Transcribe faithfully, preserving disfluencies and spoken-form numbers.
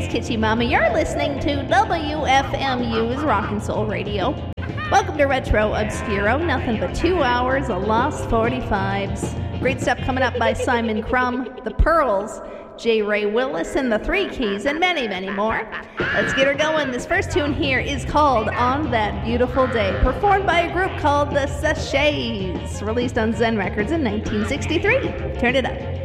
Kitschy Mama. You're listening to W F M U's Rock and Soul Radio. Welcome to Retro Obscuro, nothing but two hours of lost forty-fives. Great stuff coming up by Simon Crumb, The Pearls, J. Ray Willis and the Three Keys, and many, many more. Let's get her going. This first tune here is called On That Beautiful Day, performed by a group called the Sachets, released on Zen Records in nineteen sixty-three. Turn it up.